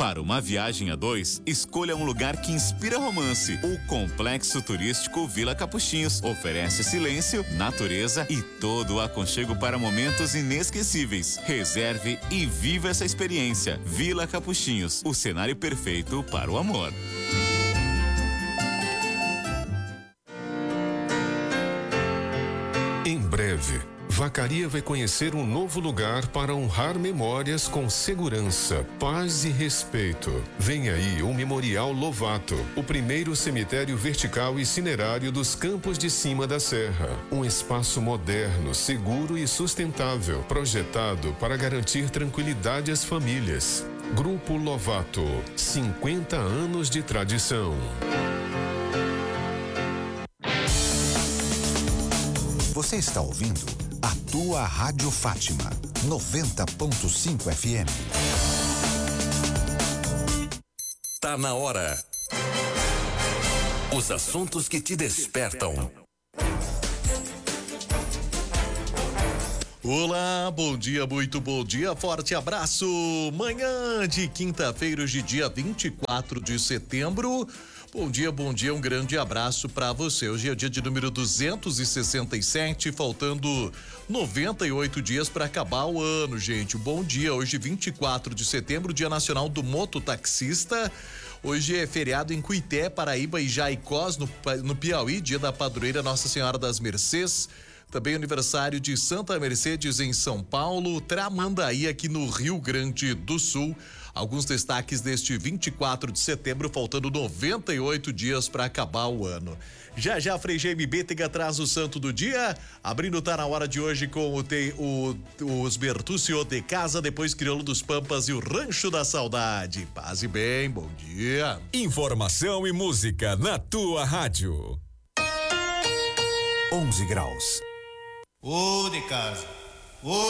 Para uma viagem a dois, escolha um lugar que inspira romance. O Complexo Turístico Vila Capuchinhos oferece silêncio, natureza e todo o aconchego para momentos inesquecíveis. Reserve e viva essa experiência. Vila Capuchinhos, o cenário perfeito para o amor. Em breve, Vacaria vai conhecer um novo lugar para honrar memórias com segurança, paz e respeito. Vem aí o Memorial Lovato, o primeiro cemitério vertical e cinerário dos Campos de Cima da Serra. Um espaço moderno, seguro e sustentável, projetado para garantir tranquilidade às famílias. Grupo Lovato, 50 anos de tradição. Você está ouvindo a tua Rádio Fátima, 90.5 FM. Tá na hora. Os assuntos que te despertam. Olá, bom dia, muito bom dia, forte abraço. Manhã de quinta-feira, hoje dia 24 de setembro. Bom dia, um grande abraço para você. Hoje é o dia de número 267, faltando 98 dias para acabar o ano, gente. Bom dia, hoje 24 de setembro, Dia Nacional do Mototaxista. Hoje é feriado em Cuité, Paraíba e Jaicós, no Piauí, dia da padroeira Nossa Senhora das Mercês. Também aniversário de Santa Mercedes em São Paulo, Tramandaí aqui no Rio Grande do Sul. Alguns destaques deste 24 de setembro, faltando 98 dias para acabar o ano. Já Frei GMB tem atrás o santo do dia, abrindo Tá na Hora de hoje com os Bertuccio de Casa, depois Crioulo dos Pampas e o Rancho da Saudade. Paz e bem, bom dia. Informação e música na tua rádio. 11 graus. Ô de casa, ô